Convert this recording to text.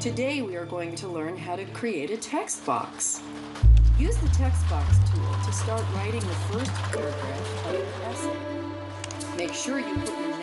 Today we are going to learn how to create a text box. Use the text box tool to start writing the first paragraph of your essay. Make sure you put your